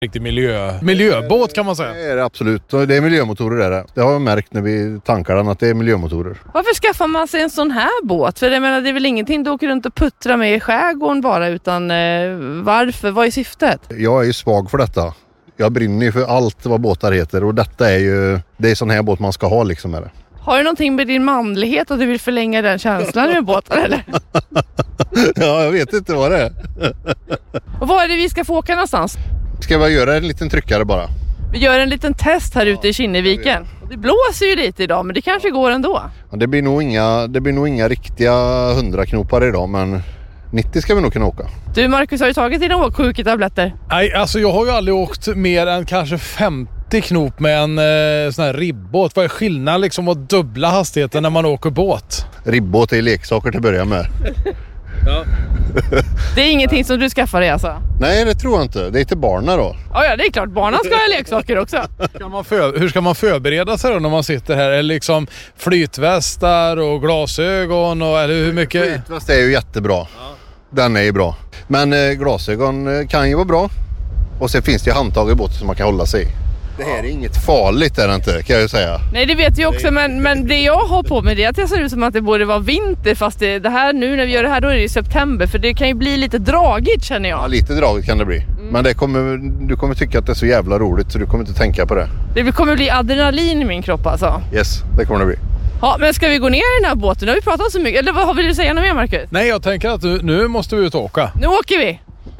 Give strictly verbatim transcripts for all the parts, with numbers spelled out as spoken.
Riktig miljö, miljöbåt kan man säga. Det är det absolut. Det är miljömotorer där. Det har jag märkt när vi tankar den att det är miljömotorer. Varför skaffar man sig en sån här båt? För jag menar, det är väl ingenting du åker runt och puttrar med i skärgården bara, utan eh, varför? Vad är syftet? Jag är ju svag för detta. Jag brinner ju för allt vad båtar heter och detta är ju, det är sån här båt man ska ha liksom med det. Har du någonting med din manlighet att du vill förlänga den känslan med båten eller? Ja, jag vet inte vad det är. Och var är det vi ska få åka någonstans? Ska jag göra en liten tryckare bara? Vi gör en liten test här ute i Kinneviken. Det blåser ju lite idag, men det kanske går ändå. Ja, det blir nog inga, det blir nog inga riktiga hundraknopar idag, men nittio ska vi nog kunna åka. Du Marcus, har du tagit dina åksjuketabletter? Nej, alltså jag har ju aldrig åkt mer än kanske femtio knop med en eh, sån här ribbåt. Vad är skillnaden liksom att dubbla hastigheten när man åker båt? Ribbåt är leksaker till att börja med. Ja. Det är ingenting som du skaffar dig alltså? Nej, det tror jag inte. Det är till barnen då. Ja, ja, det är klart. Barnen ska ha leksaker också. Ska man för, hur ska man förbereda sig då när man sitter här? Är det liksom flytvästar och glasögon? Och, eller hur mycket? Flytväst är ju jättebra. Ja. Den är ju bra. Men eh, glasögon kan ju vara bra. Och sen finns det ju handtag i båten som man kan hålla sig i. Det här är inget farligt är det inte, kan jag ju säga. Nej, det vet jag också, men, men det jag har på mig det är att det ser ut som att det borde vara vinter, fast det, det här nu när vi gör det här då är det i september, för det kan ju bli lite dragigt känner jag. Ja, lite dragigt kan det bli. Mm. Men det kommer, du kommer tycka att det är så jävla roligt så du kommer inte tänka på det. Det kommer bli adrenalin i min kropp alltså. Yes, det kommer det bli. Ja, men ska vi gå ner i den här båten? Nu har vi pratat så mycket. Eller vad vill du säga något mer, Marcus? Nej, jag tänker att du, nu måste vi ut och åka. Nu åker vi!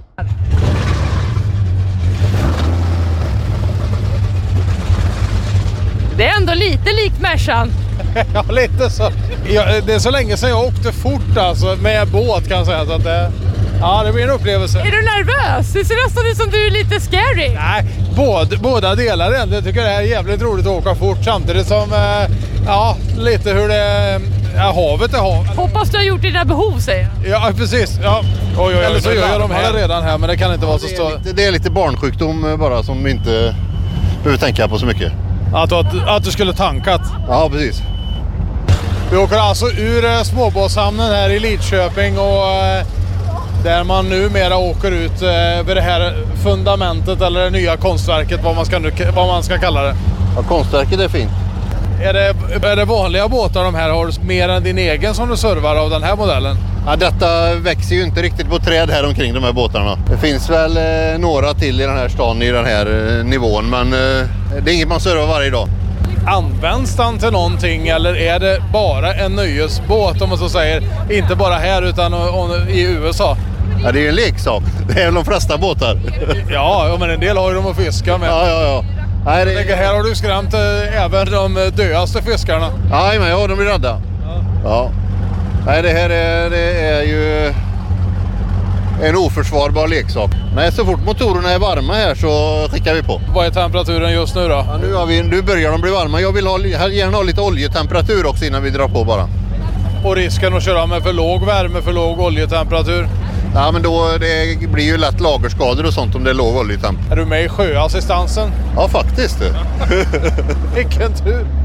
Det är ändå lite likt Mercan. Ja, lite så. Ja, det är så länge sedan jag åkte fort alltså, med båt kan jag säga. Så att det, ja, det blir en upplevelse. Är du nervös? Det ser nästan ut som du är lite scary. Nej, båda, båda delar ändå. Jag tycker det är jävligt roligt att åka fort samtidigt som, eh, ja, lite hur det ja, havet är hav. Hoppas du har gjort dina behov, säger jag. Ja, precis. Ja. Oj, oj, oj, eller så gör jag de här redan här, men det kan inte vara så stort. Det är lite barnsjukdom bara som vi inte behöver tänka på så mycket. Att, att, att du skulle tankat. Ja, precis. Vi åker alltså ur eh, småbåtshamnen här i Lidköping och eh, där man numera åker ut eh, vid det här fundamentet eller det nya konstverket, vad man ska, vad man ska kalla det. Ja, konstverket är fint. Är det, är det vanliga båtar de här? Har du mer än din egen som du servar av den här modellen? Ja, detta växer ju inte riktigt på träd här omkring de här båtarna. Det finns väl eh, några till i den här stan i den här eh, nivån, men eh, det är inget man servar varje dag. Används den till någonting eller är det bara en nöjesbåt om man så säger? Inte bara här utan i U S A. Ja, det är ju en leksak. Det är väl de flesta båtar. Ja, men en del har ju dem att fiska med. Ja, ja, ja. Nej, det... tänker, här har du skrämt eh, även de dödaste fiskarna. Ja, men ja, de blir rädda. Ja. Ja. Nej, det här är, det är ju en oförsvarbar leksak. Nej, så fort motorerna är varma här så skickar vi på. Vad är temperaturen just nu då? Ja, nu, har vi, nu börjar de bli varma. Jag vill ha, gärna ha lite oljetemperatur också innan vi drar på bara. Och risken att köra med för låg värme, för låg oljetemperatur? Ja, men då det blir ju lätt lagerskador och sånt om det är låg oljetemp. Är du med i sjöassistansen? Ja, faktiskt. Vilken tur!